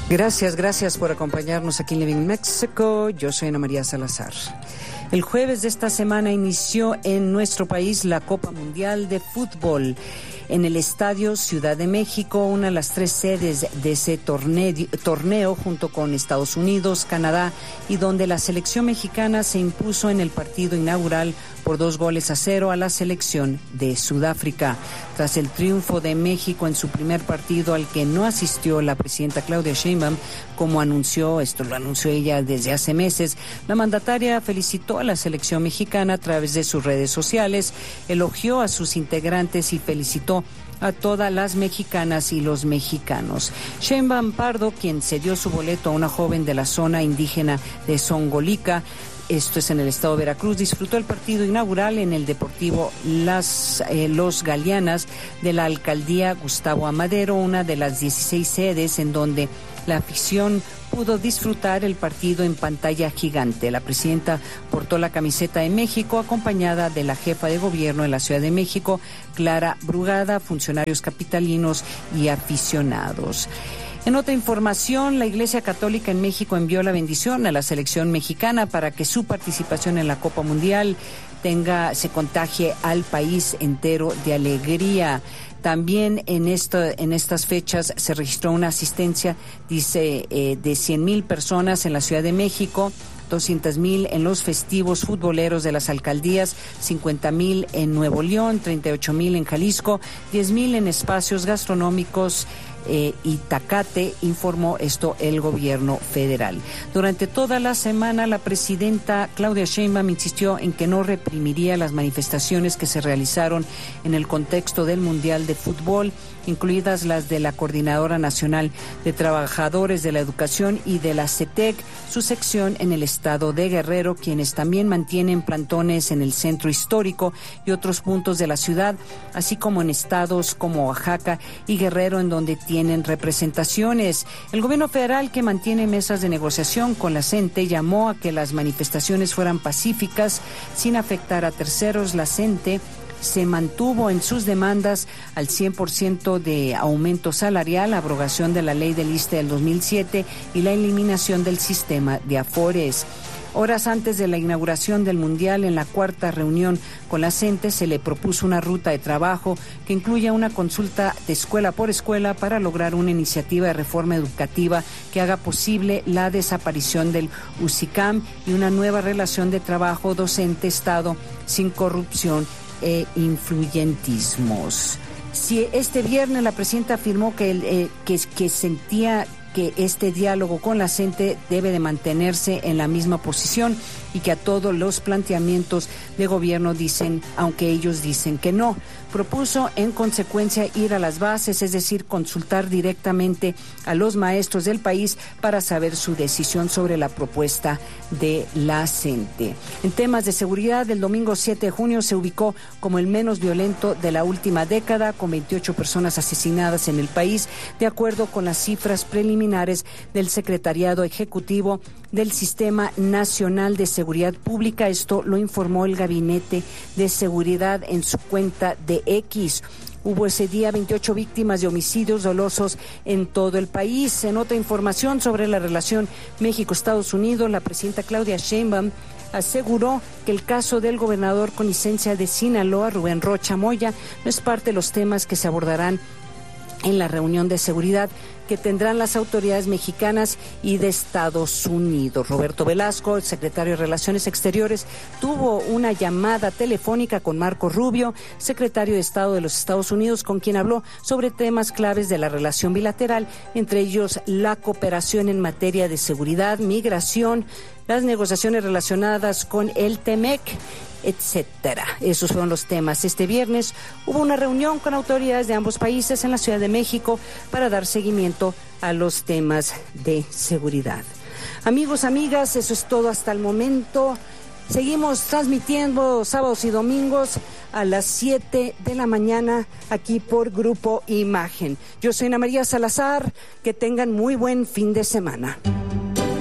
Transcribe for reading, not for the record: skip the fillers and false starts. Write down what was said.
Gracias por acompañarnos aquí en Living México. Yo soy Ana María Salazar. El jueves de esta semana inició en nuestro país la Copa Mundial de Fútbol. En el Estadio Ciudad de México, una de las 3 sedes de ese torneo junto con Estados Unidos, Canadá, y donde la selección mexicana se impuso en el partido inaugural por 2-0 a la selección de Sudáfrica. Tras el triunfo de México en su primer partido al que no asistió la presidenta Claudia Sheinbaum, como anunció, esto lo anunció ella desde hace meses, la mandataria felicitó a la selección mexicana a través de sus redes sociales, elogió a sus integrantes y felicitó a todas las mexicanas y los mexicanos. Sheinbaum Pardo, quien cedió su boleto a una joven de la zona indígena de Zongolica, esto es en el estado de Veracruz, disfrutó el partido inaugural en el Deportivo Los Galeanas de la alcaldía Gustavo Amadero, una de las 16 sedes en donde la afición pudo disfrutar el partido en pantalla gigante. La presidenta portó la camiseta de México acompañada de la jefa de gobierno en la Ciudad de México, Clara Brugada, funcionarios capitalinos y aficionados. En otra información, la Iglesia Católica en México envió la bendición a la selección mexicana para que su participación en la Copa Mundial se contagie al país entero de alegría. También en estas fechas se registró una asistencia, de 100,000 personas en la Ciudad de México, 200,000 en los festivos futboleros de las alcaldías, 50,000 en Nuevo León, 38,000 en Jalisco, 10,000 en espacios gastronómicos y Tacate, informó esto el gobierno federal. Durante toda la semana, la presidenta Claudia Sheinbaum insistió en que no reprimiría las manifestaciones que se realizaron en el contexto del Mundial de Fútbol, incluidas las de la Coordinadora Nacional de Trabajadores de la Educación y de la CETEC, su sección en el estado de Guerrero, quienes también mantienen plantones en el centro histórico y otros puntos de la ciudad, así como en estados como Oaxaca y Guerrero, en donde tienen representaciones. El gobierno federal, que mantiene mesas de negociación con la CENTE, llamó a que las manifestaciones fueran pacíficas sin afectar a terceros. La CENTE se mantuvo en sus demandas al 100% de aumento salarial, abrogación de la ley del ISSSTE del 2007 y la eliminación del sistema de afores. Horas antes de la inauguración del Mundial, en la cuarta reunión con la CENTE, se le propuso una ruta de trabajo que incluya una consulta de escuela por escuela para lograr una iniciativa de reforma educativa que haga posible la desaparición del UCICAM y una nueva relación de trabajo docente-Estado sin corrupción e influyentismos. Si este viernes la presidenta afirmó que sentía que este diálogo con la CENTE debe de mantenerse en la misma posición y que a todos los planteamientos de gobierno dicen, aunque ellos dicen que no. Propuso en consecuencia ir a las bases, es decir, consultar directamente a los maestros del país para saber su decisión sobre la propuesta de la CENTE. En temas de seguridad, el domingo 7 de junio se ubicó como el menos violento de la última década, con 28 personas asesinadas en el país, de acuerdo con las cifras preliminares del Secretariado Ejecutivo del Sistema Nacional de Seguridad Pública. Esto lo informó el Gabinete de Seguridad en su cuenta de X. Hubo ese día 28 víctimas de homicidios dolosos en todo el país. En otra información sobre la relación México-Estados Unidos, la presidenta Claudia Sheinbaum aseguró que el caso del gobernador con licencia de Sinaloa, Rubén Rocha Moya, no es parte de los temas que se abordarán en la reunión de seguridad que tendrán las autoridades mexicanas y de Estados Unidos. Roberto Velasco, el secretario de Relaciones Exteriores, tuvo una llamada telefónica con Marco Rubio, secretario de Estado de los Estados Unidos, con quien habló sobre temas claves de la relación bilateral, entre ellos la cooperación en materia de seguridad, migración, las negociaciones relacionadas con el TEMEC, etcétera. Esos fueron los temas. Este viernes hubo una reunión con autoridades de ambos países en la Ciudad de México para dar seguimiento a los temas de seguridad. Amigos, amigas, eso es todo hasta el momento. Seguimos transmitiendo sábados y domingos a las 7 de la mañana aquí por Grupo Imagen. Yo soy Ana María Salazar. Que tengan muy buen fin de semana.